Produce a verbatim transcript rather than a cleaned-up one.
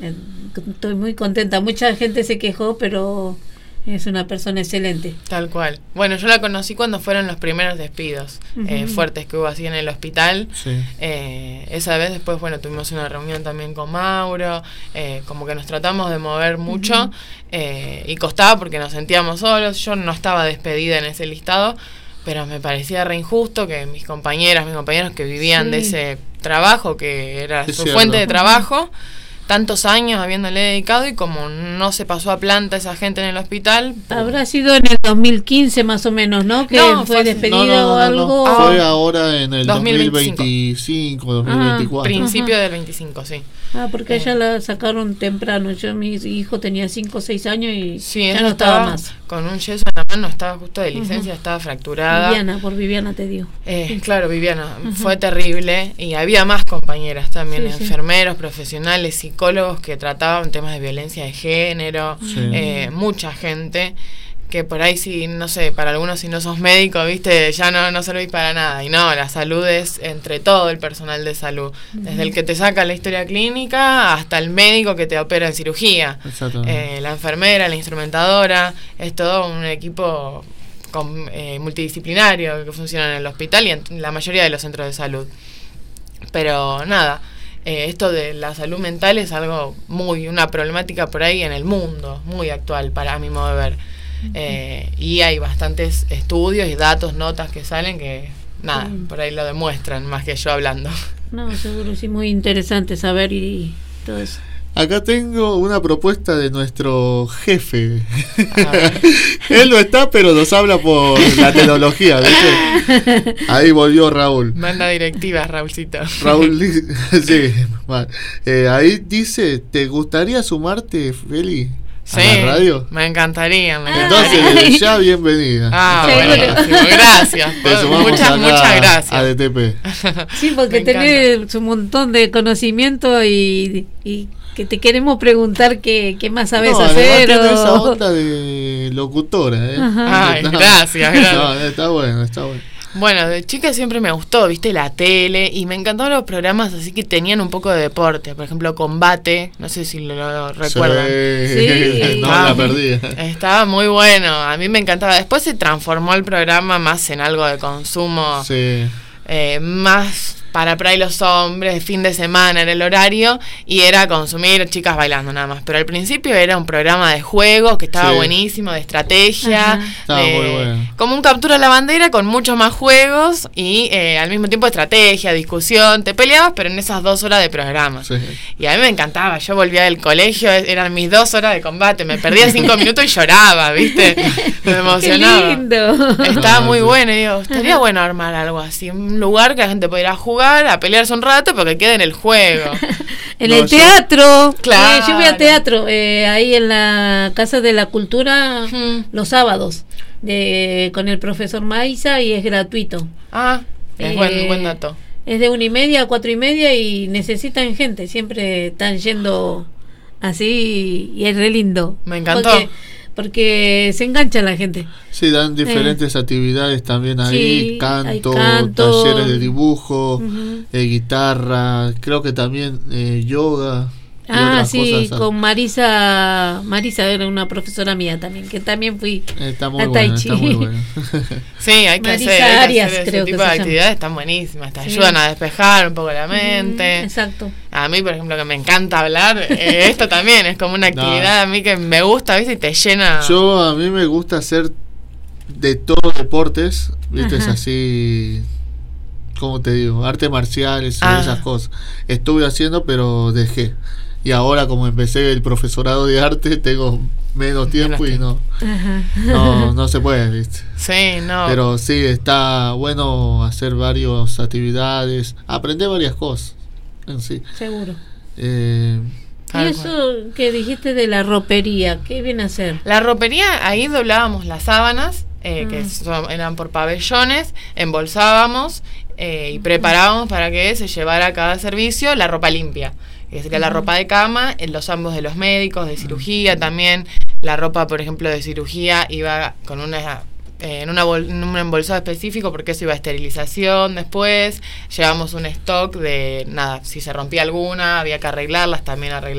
eh, estoy muy contenta. Mucha gente se quejó, pero es una persona excelente. Tal cual. Bueno, yo la conocí cuando fueron los primeros despidos uh-huh. eh, fuertes que hubo así en el hospital. Sí. Eh, esa vez después, bueno, tuvimos una reunión también con Mauro, eh, como que nos tratamos de mover mucho uh-huh. eh, y costaba porque nos sentíamos solos. Yo no estaba despedida en ese listado, pero me parecía re injusto que mis compañeras, mis compañeros que vivían sí. de ese trabajo, que era es su cierto. fuente de trabajo, uh-huh. tantos años habiéndole dedicado, y como no se pasó a planta esa gente en el hospital. Habrá sido en el dos mil quince más o menos, ¿no? Que no, fue despedido no, no, no, o algo. No. Fue ahora en el dos mil veinticinco, dos mil veinticuatro. Ah, principio Ajá. del veinticinco, sí. Ah, porque eh. ella la sacaron temprano. Yo, mi hijo tenía cinco o seis años y sí, ya no estaba, estaba más. Con un yeso en la mano, estaba justo de licencia, uh-huh. estaba fracturada. Viviana, por Viviana te digo. Eh, sí. Claro, Viviana, uh-huh. fue terrible. Y había más compañeras también, sí, enfermeros, sí. profesionales, psicólogos que trataban temas de violencia de género, sí. eh, mucha gente que por ahí, si no sé, para algunos si no sos médico, viste, ya no, no servís para nada. Y no, la salud es entre todo el personal de salud, uh-huh. desde el que te saca la historia clínica hasta el médico que te opera en cirugía, eh, la enfermera, la instrumentadora, es todo un equipo con, eh, multidisciplinario que funciona en el hospital y en la mayoría de los centros de salud. Pero nada, Eh, esto de la salud mental es algo muy, una problemática por ahí en el mundo, muy actual para mi modo de ver. Eh, y hay bastantes estudios y datos, notas que salen que, nada, sí. por ahí lo demuestran más que yo hablando. No, seguro, sí, muy interesante saber y todo eso. Acá tengo una propuesta de nuestro jefe. Él no está, pero nos habla por la tecnología, ¿viste? Ahí volvió Raúl. Manda directivas, Raúlcito. Raúl, sí, mal. Eh, ahí dice, ¿te gustaría sumarte, Feli, a sí, la radio? Me encantaría, me Entonces, encantaría. desde ya, bienvenida. Ah, buenísimo, gracias. Muchas, muchas gracias. A D T P. Sí, porque tenés un montón de conocimiento y... y que te queremos preguntar qué, qué más sabes no, hacer. No, o... esa onda de locutora, ¿eh? Ay, no, gracias, gracias. No, está bueno, está bueno. Bueno, de chica siempre me gustó, viste, la tele, y me encantaban los programas así que tenían un poco de deporte. Por ejemplo, Combate, no sé si lo, lo recuerdan. Sí, sí. No, estaba, la perdí. Estaba muy bueno, a mí me encantaba. Después se transformó el programa más en algo de consumo, sí. eh, más... para por ahí los hombres, fin de semana era el horario, y era consumir chicas bailando nada más. Pero al principio era un programa de juegos que estaba sí. buenísimo, de estrategia, estaba de, muy bueno. Como un captura a la bandera con muchos más juegos y eh, al mismo tiempo estrategia, discusión, te peleabas, pero en esas dos horas de programa. Sí. Y a mí me encantaba, yo volvía del colegio, eran mis dos horas de combate, me perdía cinco minutos y lloraba, ¿viste? Me emocionaba. Qué lindo. Estaba muy bueno, y digo, estaría bueno armar algo así, un lugar que la gente pudiera jugar, a pelearse un rato porque quede en el juego. En no, el teatro, claro. eh, yo voy al teatro, eh, ahí en la Casa de la Cultura, hmm. los sábados, de, con el profesor Maiza, y es gratuito. Ah, es eh, buen, buen dato. Es de una y media a cuatro y media y necesitan gente, siempre están yendo así y es re lindo. Me encantó. Porque, porque se engancha la gente. Sí, dan diferentes eh. actividades también ahí, sí, canto, canto, talleres de dibujo, uh-huh. eh, guitarra, creo que también eh, yoga. Ah, sí, con Marisa, Marisa era una profesora mía también, que también fui está muy a bueno, Tai Chi. Está muy bueno. Sí, hay que Marisa hacer, hay Arias, que hacer ese creo tipo que de se actividades, llama. están buenísimas, te sí. ayudan a despejar un poco la mente. Mm, exacto. A mí, por ejemplo, que me encanta hablar, eh, esto también es como una actividad no. a mí que me gusta, ¿viste? Y te llena. Yo, a mí me gusta hacer de todos deportes, ¿viste? Ajá. Es así, ¿cómo te digo? Artes marciales, ah. esas cosas. Estuve haciendo, pero dejé. Y ahora, como empecé el profesorado de arte, tengo menos tiempo y no, no no se puede, ¿viste? Sí, no. Pero sí, está bueno hacer varias actividades, aprender varias cosas en sí. Seguro. Eh, y eso que dijiste de la ropería, ¿qué viene a hacer? La ropería, ahí doblábamos las sábanas, eh, mm. que son, eran por pabellones, embolsábamos eh, y preparábamos para que se llevara a cada servicio la ropa limpia. Que sería uh-huh. la ropa de cama, en los ambos de los médicos, de cirugía también. La ropa, por ejemplo, de cirugía iba con una eh, en, una bol- en un embolsado específico porque eso iba a esterilización después. Llevamos un stock de, nada, si se rompía alguna, había que arreglarlas, también arreglar.